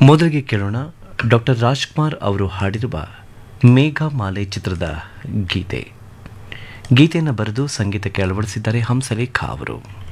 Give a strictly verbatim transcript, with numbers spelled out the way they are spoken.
ಮೊದಲಿಗೆ ಕೇಳೋಣ ಡಾಕ್ಟರ್ ರಾಜ್ಕುಮಾರ್ ಅವರು ಹಾಡಿರುವ ಮೇಘ ಮಾಲೆ ಚಿತ್ರದ ಗೀತೆ. ಗೀತೆಯನ್ನು ಬರೆದು ಸಂಗೀತಕ್ಕೆ ಅಳವಡಿಸಿದ್ದಾರೆ ಹಂಸಲೇಖ ಅವರು.